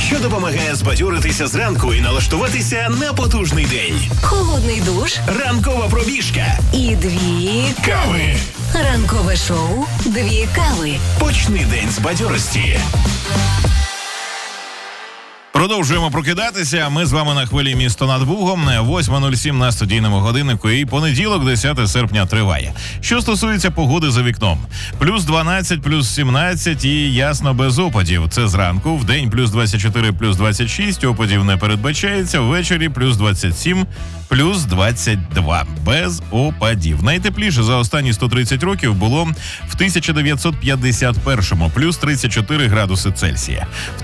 що допомагає збадьоритися зранку і налаштуватися на потужний день. Холодний душ. Ранкова пробіжка. І 2 Кави. Ранкове шоу «2 кави». Почни день з бадьорості. Продовжуємо прокидатися. Ми з вами на хвилі «Місто над Бугом». 8:07 на студійному годиннику. І понеділок, 10 серпня, триває. Що стосується погоди за вікном. Плюс 12, плюс 17 і ясно без опадів. Це зранку. Вдень плюс 24, плюс 26. Опадів не передбачається. Ввечері плюс 27, плюс 22. Без опадів. Найтепліше за останні 130 років було в 1951-му. Плюс 34 градуси Цельсія. В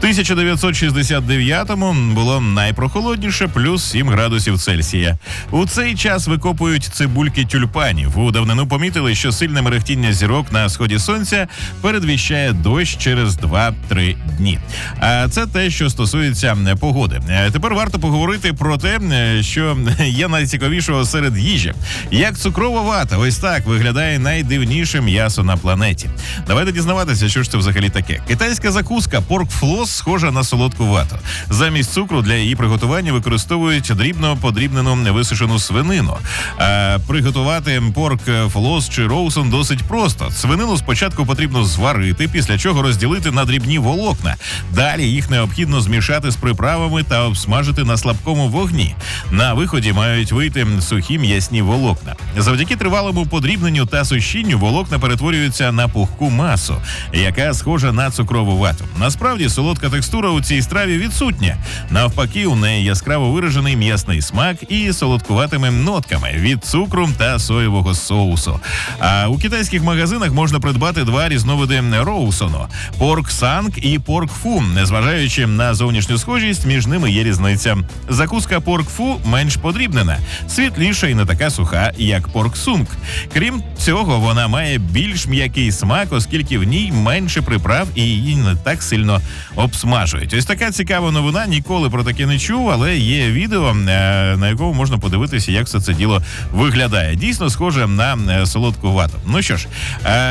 1969-му було найпрохолодніше, плюс 7 градусів Цельсія. У цей час викопують цибульки тюльпанів. У давнину помітили, що сильне мерехтіння зірок на сході сонця передвіщає дощ через 2-3 дні. А це те, що стосується погоди. Тепер варто поговорити про те, що є найцікавішого серед їжі. Як цукрова вата, ось так виглядає найдивніше м'ясо на планеті. Давайте дізнаватися, що ж це взагалі таке. Китайська закуска порк-флос схожа на солодку вату. Замість цукру для її приготування використовують дрібно подрібнену висушену свинину. Приготувати порк-флос чи роусон досить просто. Свинину спочатку потрібно зварити, після чого розділити на дрібні волокна. Далі їх необхідно змішати з приправами та обсмажити на слабкому вогні. На виході мають вийти сухі м'ясні волокна. Завдяки тривалому подрібненню та сушінню волокна перетворюються на пухку масу, яка схожа на цукрову вату. Насправді, солодка текстура у цій страві відсутня. Навпаки, у неї яскраво виражений м'ясний смак і солодкуватими нотками від цукру та соєвого соусу. А у китайських магазинах можна придбати 2 різновиди роусону – порк-санг і порк-фу. Незважаючи на зовнішню схожість, між ними є різниця. Закуска порк-фу менш подрібнена, світліша і не така суха, як порк-сунг. Крім цього, вона має більш м'який смак, оскільки в ній менше приправ і її не так сильно обсмажують. Ось така цікава новина, ніколи про таке не чув, але є відео, на якому можна подивитися, як все це діло виглядає. Дійсно схоже на солодку вату. Ну що ж,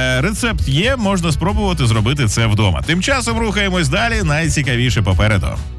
рецепт є, можна спробувати зробити це вдома. Тим часом рухаємось далі, найцікавіше попереду.